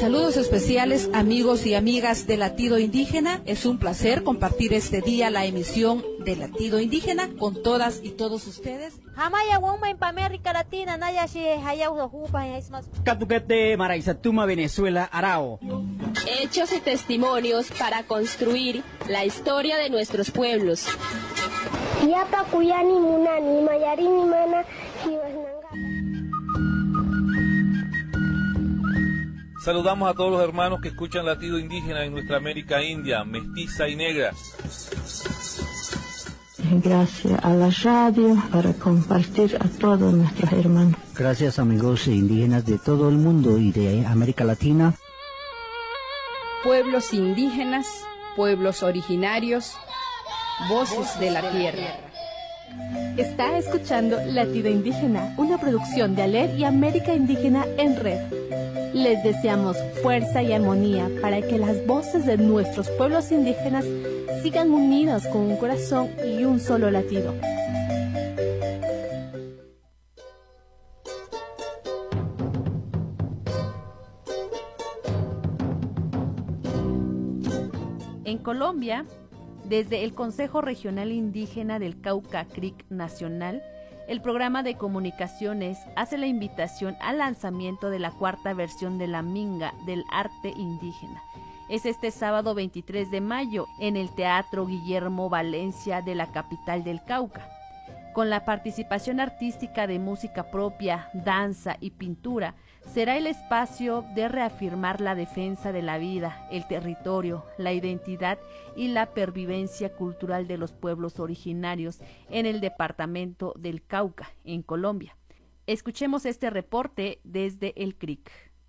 Saludos especiales, amigos y amigas de Latido Indígena. Es un placer compartir este día la emisión de Latido Indígena con todas y todos ustedes. Catuquete, Maraizatuma, Venezuela, Arao. Hechos y testimonios para construir la historia de nuestros pueblos. Yapa Kuyani Munani, Mayarini Mana, Saludamos a todos los hermanos que escuchan Latido Indígena en nuestra América India, mestiza y negra. Gracias a la radio para compartir a todos nuestros hermanos. Gracias amigos indígenas de todo el mundo y de América Latina. Pueblos indígenas, pueblos originarios, voces de la tierra. Está escuchando Latido Indígena, una producción de ALER y América Indígena en Red. Les deseamos fuerza y armonía para que las voces de nuestros pueblos indígenas sigan unidas con un corazón y un solo latido. En Colombia, desde el Consejo Regional Indígena del Cauca CRIC Nacional, el programa de comunicaciones hace la invitación al lanzamiento de la cuarta versión de la Minga del arte indígena. Es este sábado 23 de mayo en el Teatro Guillermo Valencia de la capital del Cauca. Con la participación artística de música propia, danza y pintura, será el espacio de reafirmar la defensa de la vida, el territorio, la identidad y la pervivencia cultural de los pueblos originarios en el departamento del Cauca, en Colombia. Escuchemos este reporte desde el CRIC.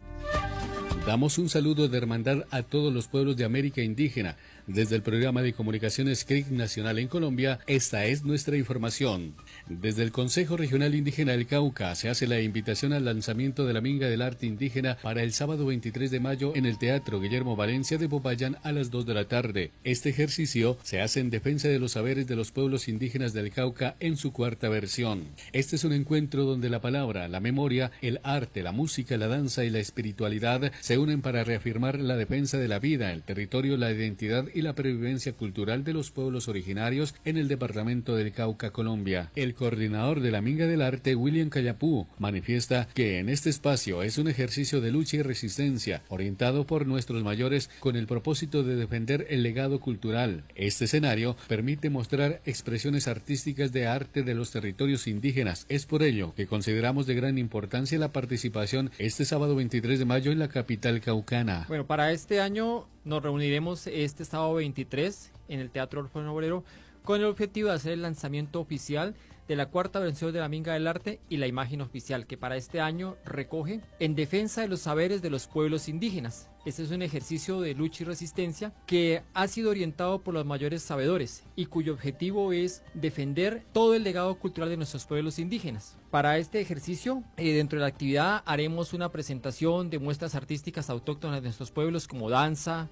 Damos un saludo de hermandad a todos los pueblos de América Indígena. Desde el programa de comunicaciones CRIC Nacional en Colombia, esta es nuestra información. Desde el Consejo Regional Indígena del Cauca se hace la invitación al lanzamiento de la Minga del Arte Indígena para el sábado 23 de mayo en el Teatro Guillermo Valencia de Popayán a las 2 de la tarde. Este ejercicio se hace en defensa de los saberes de los pueblos indígenas del Cauca en su cuarta versión. Este es un encuentro donde la palabra, la memoria, el arte, la música, la danza y la espiritualidad se unen para reafirmar la defensa de la vida, el territorio, la identidad y la pervivencia cultural de los pueblos originarios en el departamento del Cauca, Colombia. El coordinador de la Minga del Arte, William Cayapú, manifiesta que en este espacio es un ejercicio de lucha y resistencia, orientado por nuestros mayores con el propósito de defender el legado cultural. Este escenario permite mostrar expresiones artísticas de arte de los territorios indígenas. Es por ello que consideramos de gran importancia la participación este sábado 23 de mayo en la capital caucana. Bueno, para este año nos reuniremos este sábado 23 en el Teatro Orfeo Obrero con el objetivo de hacer el lanzamiento oficial de la cuarta versión de la Minga del Arte y la imagen oficial que para este año recoge en defensa de los saberes de los pueblos indígenas. Este es un ejercicio de lucha y resistencia que ha sido orientado por los mayores sabedores y cuyo objetivo es defender todo el legado cultural de nuestros pueblos indígenas. Para este ejercicio, dentro de la actividad haremos una presentación de muestras artísticas autóctonas de nuestros pueblos como danza,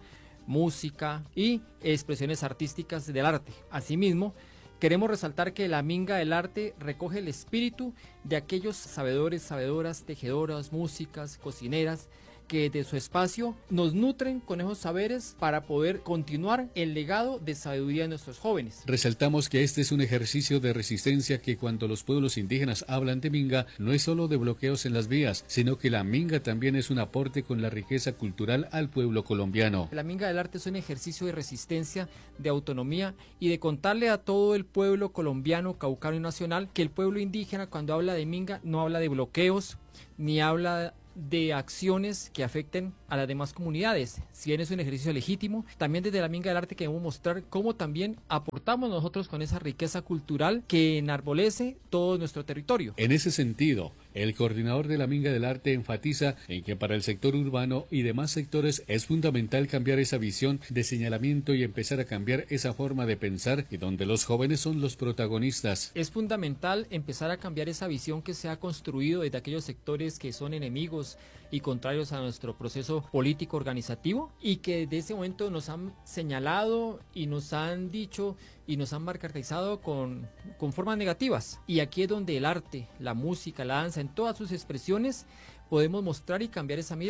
música y expresiones artísticas del arte. Asimismo, queremos resaltar que la Minga del Arte recoge el espíritu de aquellos sabedores, sabedoras, tejedoras, músicas, cocineras, que de su espacio nos nutren con esos saberes para poder continuar el legado de sabiduría de nuestros jóvenes. Resaltamos que este es un ejercicio de resistencia que cuando los pueblos indígenas hablan de Minga, no es solo de bloqueos en las vías, sino que la Minga también es un aporte con la riqueza cultural al pueblo colombiano. La Minga del Arte es un ejercicio de resistencia, de autonomía y de contarle a todo el pueblo colombiano, caucano y nacional que el pueblo indígena cuando habla de Minga no habla de bloqueos, ni habla de acciones que afecten a las demás comunidades. Si bien es un ejercicio legítimo, también desde la Minga del Arte queremos mostrar cómo también aportamos nosotros con esa riqueza cultural que enarbolece todo nuestro territorio. En ese sentido, el coordinador de la Minga del Arte enfatiza en que para el sector urbano y demás sectores es fundamental cambiar esa visión de señalamiento y empezar a cambiar esa forma de pensar y donde los jóvenes son los protagonistas. Es fundamental empezar a cambiar esa visión que se ha construido desde aquellos sectores que son enemigos y contrarios a nuestro proceso político organizativo y que desde ese momento nos han señalado y nos han dicho y nos han marcarizado con formas negativas. Y aquí es donde el arte, la música, la danza, en todas sus expresiones podemos mostrar y cambiar esa mirada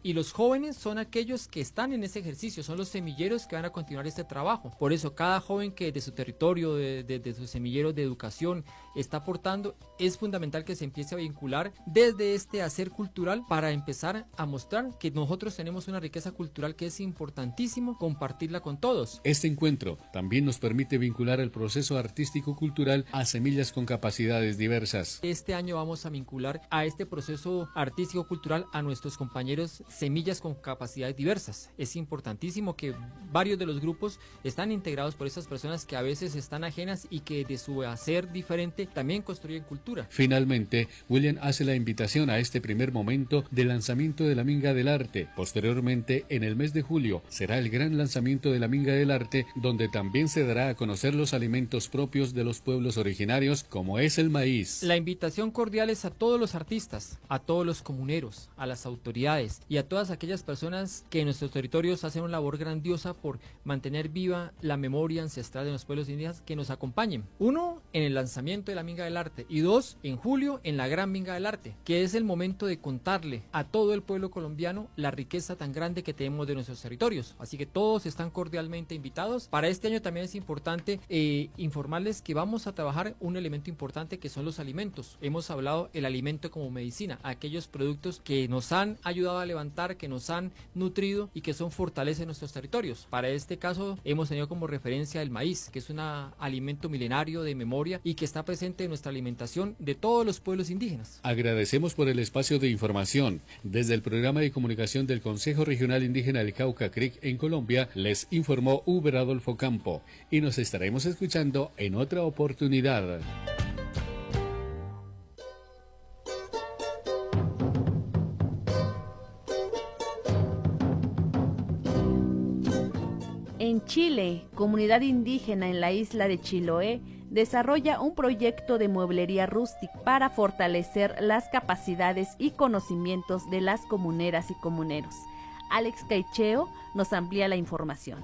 y los jóvenes son aquellos que están en ese ejercicio, son los semilleros que van a continuar este trabajo. Por eso cada joven que de su territorio, de sus semilleros de educación está aportando, es fundamental que se empiece a vincular desde este hacer cultural para empezar a mostrar que nosotros tenemos una riqueza cultural que es importantísimo compartirla con todos. Este encuentro también nos permite vincular el proceso artístico-cultural a semillas con capacidades diversas. Este año vamos a vincular a este proceso artístico-cultural a nuestros compañeros semillas con capacidades diversas. Es importantísimo que varios de los grupos están integrados por esas personas que a veces están ajenas y que de su hacer diferente también construyen cultura. Finalmente, William hace la invitación a este primer momento de lanzamiento de la Minga del Arte. Posteriormente, en el mes de julio, será el gran lanzamiento de la Minga del Arte, donde también se dará a conocer los alimentos propios de los pueblos originarios, como es el maíz. La invitación cordial es a todos los artistas, a todos los comuneros, a las autoridades y a todas aquellas personas que en nuestros territorios hacen una labor grandiosa por mantener viva la memoria ancestral de los pueblos indígenas, que nos acompañen. 1, en el lanzamiento de la Minga del Arte, y 2, en julio, en la Gran Minga del Arte, que es el momento de contarle a todo el pueblo colombiano la riqueza tan grande que tenemos de nuestros territorios. Así que todos están cordialmente invitados. Para este año también es importante informarles que vamos a trabajar un elemento importante, que son los alimentos. Hemos hablado el alimento como medicina, aquellos productos que nos han ayudado a levantar, que nos han nutrido y que son fortaleza en nuestros territorios. Para este caso hemos tenido como referencia el maíz, que es un alimento milenario de memoria y que está presente en nuestra alimentación de todos los pueblos indígenas. Agradecemos por el espacio de información. Desde el programa de comunicación del Consejo Regional Indígena del Cauca Creek en Colombia, les informó Uber Adolfo Campo, y nos estaremos escuchando en otra oportunidad. En Chile, comunidad indígena en la isla de Chiloé desarrolla un proyecto de mueblería rústica para fortalecer las capacidades y conocimientos de las comuneras y comuneros. Alex Caicheo nos amplía la información.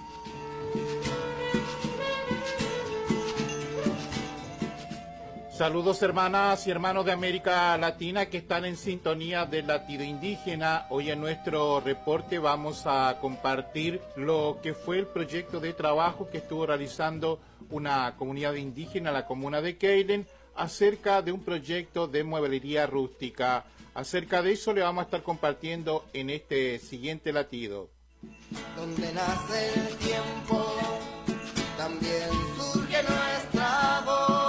Saludos hermanas y hermanos de América Latina que están en sintonía del Latido Indígena. Hoy en nuestro reporte vamos a compartir lo que fue el proyecto de trabajo que estuvo realizando una comunidad indígena, la comuna de Keilen, acerca de un proyecto de mueblería rústica. Acerca de eso le vamos a estar compartiendo en este siguiente latido. Donde nace el tiempo, también surge nuestra voz.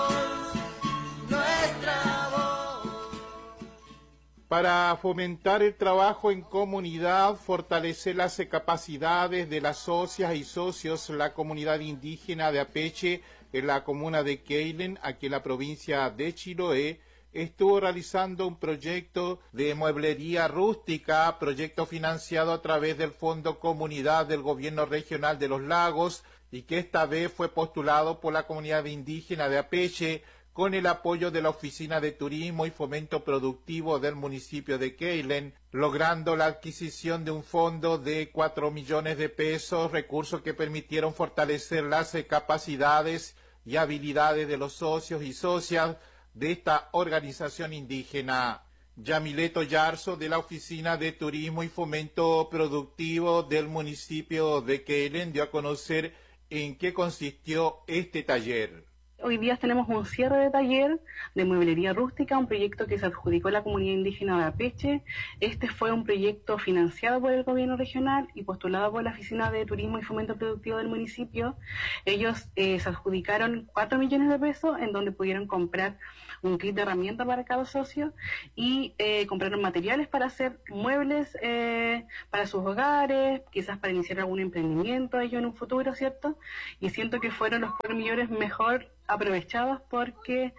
Para fomentar el trabajo en comunidad, fortalecer las capacidades de las socias y socios, la comunidad indígena de Apeche, en la comuna de Keilen, aquí en la provincia de Chiloé, estuvo realizando un proyecto de mueblería rústica, proyecto financiado a través del Fondo Comunidad del Gobierno Regional de los Lagos, y que esta vez fue postulado por la comunidad indígena de Apeche, con el apoyo de la Oficina de Turismo y Fomento Productivo del municipio de Keilen, logrando la adquisición de un fondo de 4 millones de pesos, recursos que permitieron fortalecer las capacidades y habilidades de los socios y socias de esta organización indígena. Yamileto Yarzo, de la Oficina de Turismo y Fomento Productivo del municipio de Keilen, dio a conocer en qué consistió este taller. Hoy día tenemos un cierre de taller de mueblería rústica, un proyecto que se adjudicó a la comunidad indígena de Apeche. Este fue un proyecto financiado por el gobierno regional y postulado por la Oficina de Turismo y Fomento Productivo del municipio. Ellos se adjudicaron 4 millones de pesos, en donde pudieron comprar un kit de herramientas para cada socio y compraron materiales para hacer muebles para sus hogares, quizás para iniciar algún emprendimiento ellos en un futuro, ¿cierto? Y siento que fueron los 4 millones mejor aprovechados, porque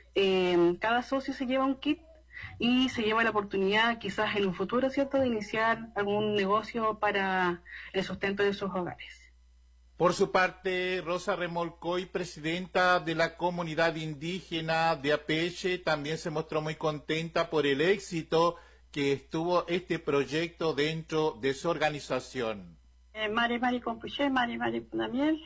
cada socio se lleva un kit y se lleva la oportunidad quizás en un futuro, ¿cierto?, de iniciar algún negocio para el sustento de sus hogares. Por su parte, Rosa Remolcoy, presidenta de la comunidad indígena de Apeche, también se mostró muy contenta por el éxito que estuvo este proyecto dentro de su organización. Mari Compuché, Mari Punamiel.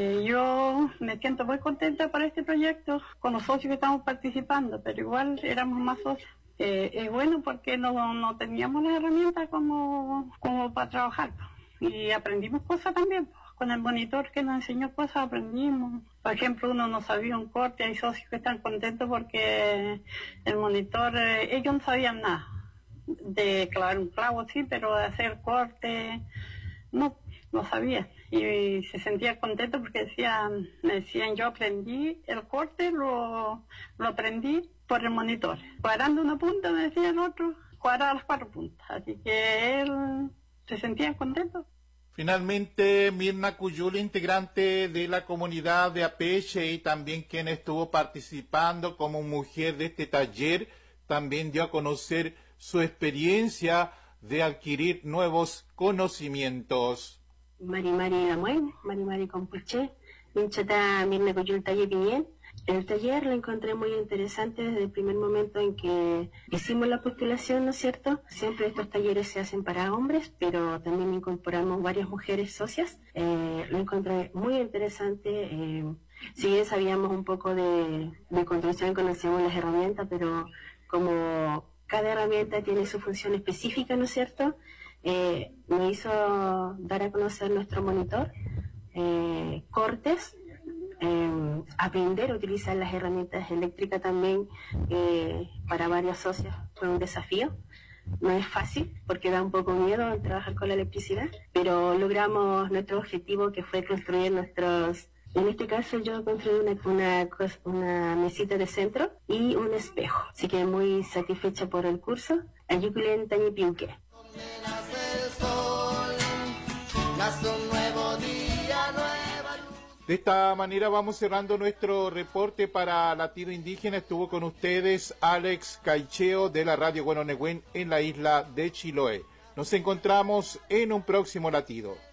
Yo me siento muy contenta por este proyecto con los socios que estamos participando, pero igual éramos más socios. Es bueno porque no teníamos las herramientas como para trabajar. Y aprendimos cosas también. Con el monitor que nos enseñó cosas aprendimos. Por ejemplo, uno no sabía un corte, hay socios que están contentos porque el monitor, ellos no sabían nada. De clavar un clavo, sí, pero de hacer corte, no sabían. Y se sentían contentos porque me decían, yo aprendí el corte, lo aprendí por el monitor. Cuadrando una punta, me decía el otro, cuadrar las 4 puntas. Así que él se sentía contento. Finalmente, Mirna Cuyul, integrante de la comunidad de Apeche y también quien estuvo participando como mujer de este taller, también dio a conocer su experiencia de adquirir nuevos conocimientos. Mari Lamuén, Mari Compuche, Minchata Mirna Cuyul Taller Piñén. El taller lo encontré muy interesante desde el primer momento en que hicimos la postulación, ¿no es cierto? Siempre estos talleres se hacen para hombres, pero también incorporamos varias mujeres socias. Lo encontré muy interesante. Si bien sabíamos un poco de construcción, conocíamos las herramientas, pero como cada herramienta tiene su función específica, ¿no es cierto? Me hizo dar a conocer nuestro monitor, cortes, aprender a utilizar las herramientas eléctricas también para varios socios fue un desafío. No es fácil porque da un poco miedo trabajar con la electricidad, pero logramos nuestro objetivo, que fue construir en este caso yo construí una mesita de centro y un espejo, así que muy satisfecha por el curso. Ayuculen Tañi Piuque. De esta manera vamos cerrando nuestro reporte para Latido Indígena. Estuvo con ustedes Alex Caicheo de la Radio Guanonegüén en la isla de Chiloé. Nos encontramos en un próximo Latido.